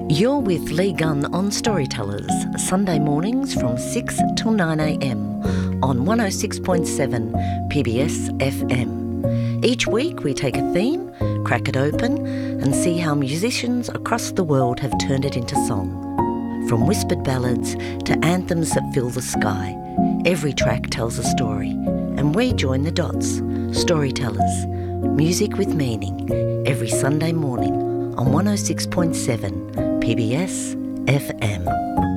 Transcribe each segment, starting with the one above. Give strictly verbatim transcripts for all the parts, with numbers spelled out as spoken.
You're with Lee Gunn on Storytellers, Sunday mornings from six till nine a m on one oh six point seven P B S F M. Each week we take a theme, crack it open and see how musicians across the world have turned it into song. From whispered ballads to anthems that fill the sky, every track tells a story, and we join the dots. Storytellers, music with meaning, every Sunday morning on one oh six point seven P B S F M.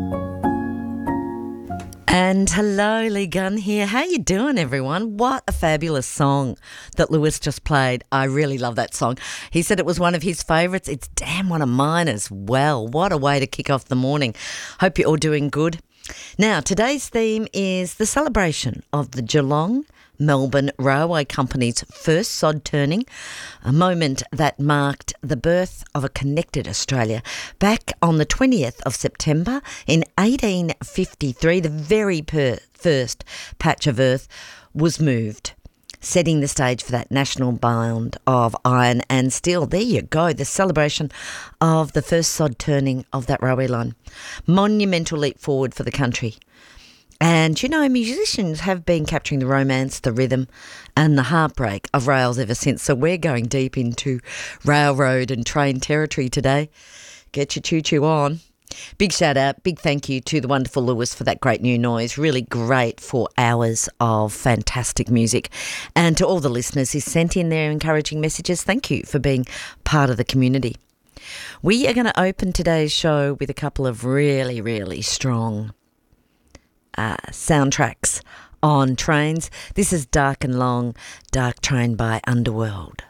And hello, Lee Gunn here. How you doing, everyone? What a fabulous song that Lewis just played. I really love that song. He said it was one of his favourites. It's damn one of mine as well. What a way to kick off the morning. Hope you're all doing good. Now, today's theme is the celebration of the Geelong Melbourne Railway Company's first sod turning, a moment that marked the birth of a connected Australia. Back on the twentieth of September in eighteen fifty-three, the very per- first patch of earth was moved, setting the stage for that national bound of iron and steel. There you go, the celebration of the first sod turning of that railway line. Monumental leap forward for the country. And, you know, musicians have been capturing the romance, the rhythm and the heartbreak of rails ever since. So we're going deep into railroad and train territory today. Get your choo-choo on. Big shout out, big thank you to the wonderful Lewis for that great new noise. Really great for hours of fantastic music. And to all the listeners who sent in their encouraging messages, thank you for being part of the community. We are going to open today's show with a couple of really, really strong Uh, soundtracks on trains. This is Dark and Long, Dark Train by Underworld.